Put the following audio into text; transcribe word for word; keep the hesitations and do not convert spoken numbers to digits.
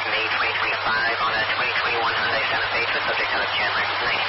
May twenty twenty-five on a twenty twenty-one Hyundai Santa Fe for subject out of Chandler. Nice.